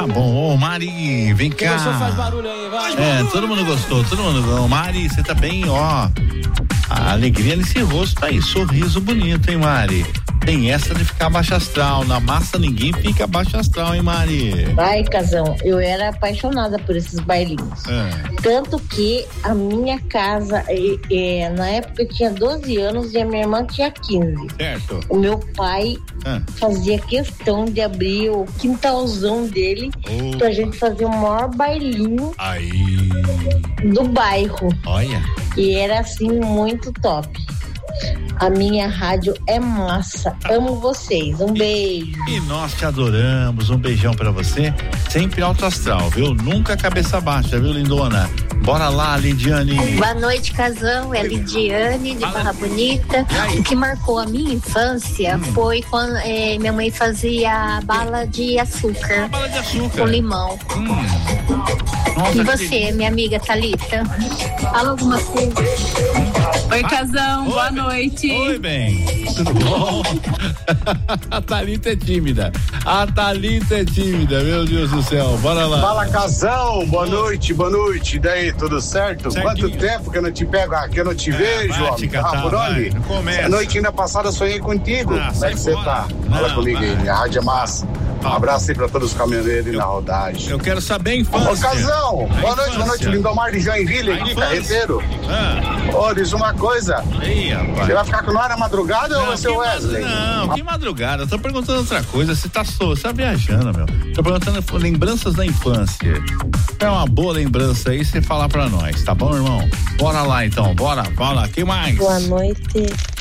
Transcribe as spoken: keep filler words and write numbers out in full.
bom. Ô, Mari, vem cá. Quem faz barulho aí, vai. É, todo mundo gostou, todo mundo. Ô, Mari, você tá bem, ó. A alegria nesse rosto aí, sorriso bonito, hein, Mari? Tem essa de ficar baixo astral. Na massa ninguém fica baixo astral, hein, Mari? Ai, Casão, eu era apaixonada por esses bailinhos. É. Tanto que a minha casa, é, é, na época eu tinha doze anos e a minha irmã tinha quinze. Certo. O meu pai é. fazia questão de abrir o quintalzão dele oh. pra gente fazer o maior bailinho aí. do bairro. Olha. E era assim muito top. A minha rádio é massa. Amo vocês. Um beijo. E nós te adoramos. Um beijão pra você. Sempre alto astral, viu? Nunca cabeça baixa, viu, lindona? Bora lá, Lidiane. Boa noite, Casão. É Lidiane de Barra Bonita. O que marcou a minha infância hum. foi quando é, minha mãe fazia bala de açúcar. Ah, bala de açúcar. Com limão. Hum. Nossa, e você, que... minha amiga Thalita? Fala alguma coisa. Oi, Casão. Oi, boa bem. noite. Oi, bem. Tudo bom? A Thalita é tímida. A Thalita é tímida, meu Deus do céu. Bora lá. Fala, Casão. Boa noite, boa noite. E daí, tudo certo? Certinho. Quanto tempo que eu não te pego aqui, eu não te é, vejo, ó. Ah, por onde? Não começa. A noite ainda passada eu sonhei contigo. Ah, Como é que você tá? Não, Fala comigo vai. aí, minha rádio é massa. Um abraço aí pra todos os caminhoneiros eu, na rodagem. Eu quero saber a infância. Ô, Casão, a boa infância. noite, boa noite, Lindomar de Joinville aqui, carreteiro. Ah. Ô, diz uma coisa. Ei, rapaz. Você vai ficar com nós na madrugada não, ou vai ser o Wesley? Não, que madrugada. Eu tô perguntando outra coisa. Você tá, so, você tá viajando, meu. Tô perguntando lembranças da infância. É uma boa lembrança aí, você falar pra nós, tá bom, irmão? Bora lá, então. Bora, bora. Quem mais? Boa noite.